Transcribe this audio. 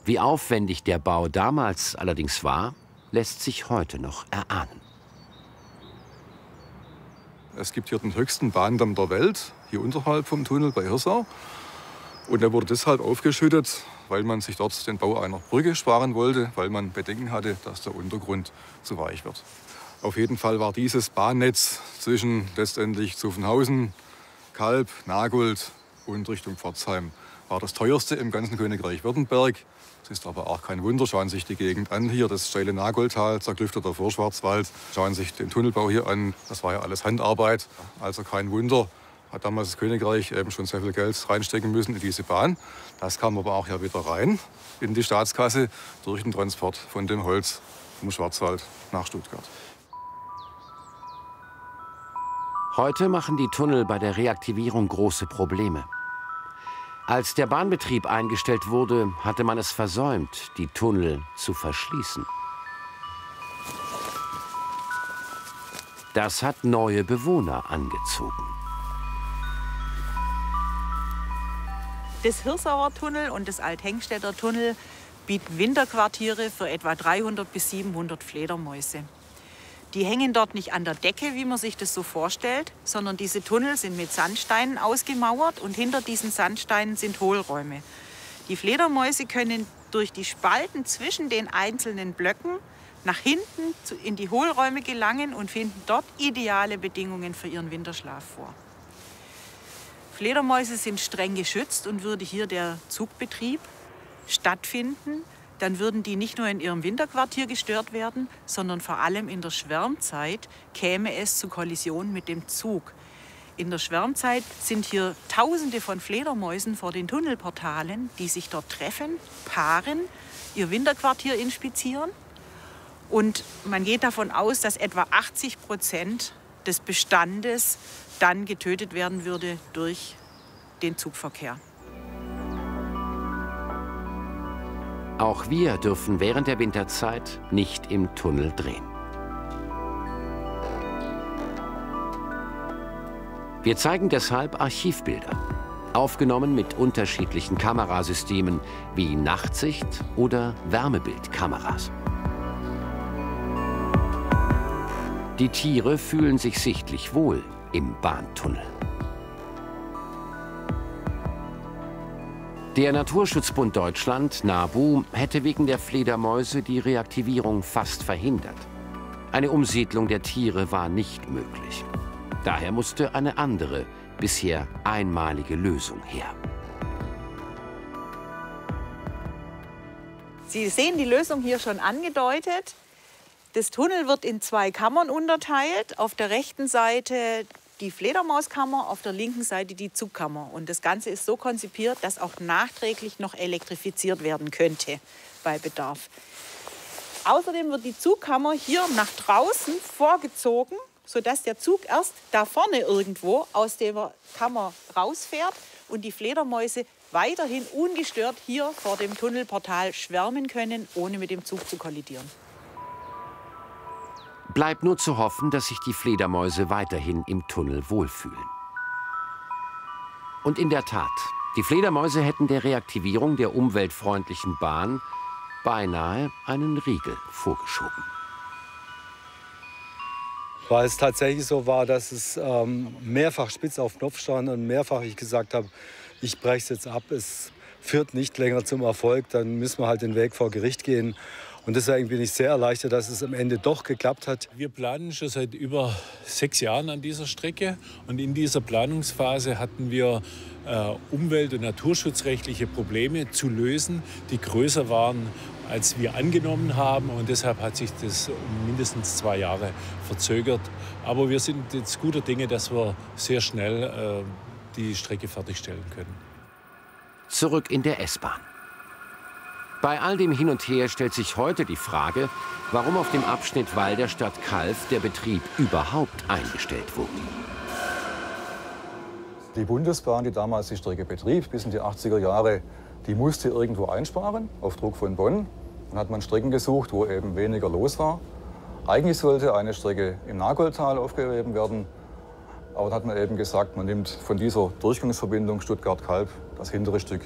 Wie aufwendig der Bau damals allerdings war, lässt sich heute noch erahnen. Es gibt hier den höchsten Bahndamm der Welt, hier unterhalb vom Tunnel bei Hirsau. Und der wurde deshalb aufgeschüttet, weil man sich dort den Bau einer Brücke sparen wollte, weil man Bedenken hatte, dass der Untergrund zu weich wird. Auf jeden Fall war dieses Bahnnetz zwischen letztendlich Zuffenhausen, Kalb, Nagold und Richtung Pforzheim war das teuerste im ganzen Königreich Württemberg. Es ist aber auch kein Wunder, schauen Sie sich die Gegend an hier, das steile Nagoldtal, zerklüfteter Vorschwarzwald. Schauen Sie sich den Tunnelbau hier an, das war ja alles Handarbeit, also kein Wunder. Hat damals das Königreich eben schon sehr viel Geld reinstecken müssen in diese Bahn. Das kam aber auch ja wieder rein in die Staatskasse durch den Transport von dem Holz vom Schwarzwald nach Stuttgart. Heute machen die Tunnel bei der Reaktivierung große Probleme. Als der Bahnbetrieb eingestellt wurde, hatte man es versäumt, die Tunnel zu verschließen. Das hat neue Bewohner angezogen. Das Hirsauer Tunnel und das Althengstädter Tunnel bieten Winterquartiere für etwa 300 bis 700 Fledermäuse. Die hängen dort nicht an der Decke, wie man sich das so vorstellt, sondern diese Tunnel sind mit Sandsteinen ausgemauert und hinter diesen Sandsteinen sind Hohlräume. Die Fledermäuse können durch die Spalten zwischen den einzelnen Blöcken nach hinten in die Hohlräume gelangen und finden dort ideale Bedingungen für ihren Winterschlaf vor. Fledermäuse sind streng geschützt und würde hier der Zugbetrieb stattfinden, dann würden die nicht nur in ihrem Winterquartier gestört werden, sondern vor allem in der Schwärmzeit käme es zu Kollisionen mit dem Zug. In der Schwärmzeit sind hier Tausende von Fledermäusen vor den Tunnelportalen, die sich dort treffen, paaren, ihr Winterquartier inspizieren. Und man geht davon aus, dass etwa 80% des Bestandes dann getötet werden würde durch den Zugverkehr. Auch wir dürfen während der Winterzeit nicht im Tunnel drehen. Wir zeigen deshalb Archivbilder, aufgenommen mit unterschiedlichen Kamerasystemen wie Nachtsicht oder Wärmebildkameras. Die Tiere fühlen sich sichtlich wohl im Bahntunnel. Der Naturschutzbund Deutschland, NABU, hätte wegen der Fledermäuse die Reaktivierung fast verhindert. Eine Umsiedlung der Tiere war nicht möglich. Daher musste eine andere, bisher einmalige Lösung her. Sie sehen die Lösung hier schon angedeutet. Das Tunnel wird in 2 Kammern unterteilt. Auf der rechten Seite die Fledermauskammer, auf der linken Seite die Zugkammer. Und das Ganze ist so konzipiert, dass auch nachträglich noch elektrifiziert werden könnte bei Bedarf. Außerdem wird die Zugkammer hier nach draußen vorgezogen, sodass der Zug erst da vorne irgendwo aus der Kammer rausfährt und die Fledermäuse weiterhin ungestört hier vor dem Tunnelportal schwärmen können, ohne mit dem Zug zu kollidieren. Bleibt nur zu hoffen, dass sich die Fledermäuse weiterhin im Tunnel wohlfühlen. Und in der Tat, die Fledermäuse hätten der Reaktivierung der umweltfreundlichen Bahn beinahe einen Riegel vorgeschoben. Weil es tatsächlich so war, dass es mehrfach spitz auf Knopf stand und mehrfach ich gesagt habe, ich breche es jetzt ab, es führt nicht länger zum Erfolg, dann müssen wir halt den Weg vor Gericht gehen. Und deswegen bin ich sehr erleichtert, dass es am Ende doch geklappt hat. Wir planen schon seit über 6 Jahren an dieser Strecke. Und in dieser Planungsphase hatten wir umwelt- und naturschutzrechtliche Probleme zu lösen, die größer waren, als wir angenommen haben. Und deshalb hat sich das um mindestens 2 Jahre verzögert. Aber wir sind jetzt guter Dinge, dass wir sehr schnell die Strecke fertigstellen können. Zurück in der S-Bahn. Bei all dem Hin und Her stellt sich heute die Frage, warum auf dem Abschnitt Walderstadt-Calw der Betrieb überhaupt eingestellt wurde. Die Bundesbahn, die damals die Strecke betrieb, bis in die 80er Jahre, die musste irgendwo einsparen, auf Druck von Bonn. Dann hat man Strecken gesucht, wo eben weniger los war. Eigentlich sollte eine Strecke im Nagoldtal aufgegeben werden. Aber dann hat man eben gesagt, man nimmt von dieser Durchgangsverbindung Stuttgart-Calw das hintere Stück